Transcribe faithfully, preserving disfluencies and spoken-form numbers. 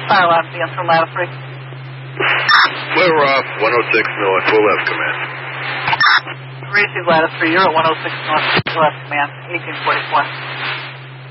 Fire left, the answer ladder three. We're off, one oh six north, full left command. Receive ladder three, you're at one oh six north, full left command, eighteen forty-four.